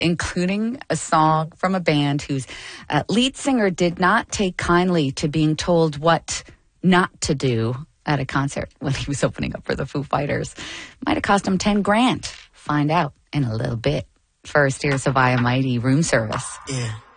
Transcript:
including a song from a band whose lead singer did not take kindly to being told what not to do at a concert when he was opening up for the Foo Fighters. Might have cost him $10,000. Find out in a little bit. First, here's Savaya Mighty, Room Service. Yeah.